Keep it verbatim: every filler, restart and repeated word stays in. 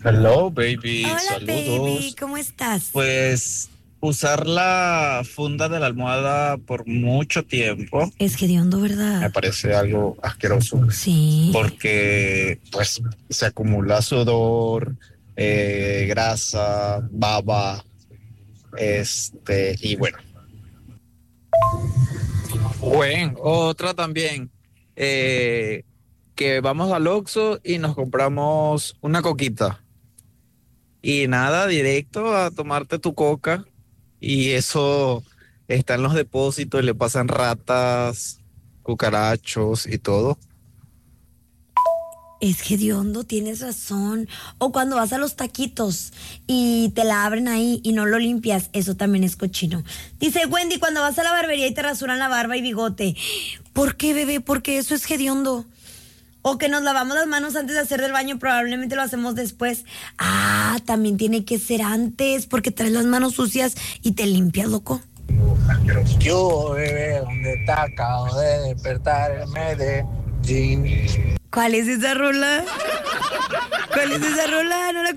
Hello, baby. Hola, Saludos. baby, ¿cómo estás? Pues usar la funda de la almohada por mucho tiempo Es hediondo, me ¿verdad? parece algo asqueroso Sí. porque pues se acumula sudor, eh, grasa, baba, este, y bueno. Bueno, otra también, eh, que vamos al Oxxo y nos compramos una coquita. Y nada, directo a tomarte tu coca y eso está en los depósitos y le pasan ratas, cucarachos y todo. Es hediondo, tienes razón. O cuando vas a los taquitos y te la abren ahí y no lo limpias, eso también es cochino. Dice Wendy, cuando vas a la barbería y te rasuran la barba y bigote. ¿Por qué, bebé? Porque eso es hediondo. O que nos lavamos las manos antes de hacer del baño, probablemente lo hacemos después. Ah, también tiene que ser antes, porque traes las manos sucias y te limpias, loco. Yo, bebé, ¿dónde está? Acabo de despertar el Medellín. ¿Cuál es esa rola? ¿Cuál es esa rola? No la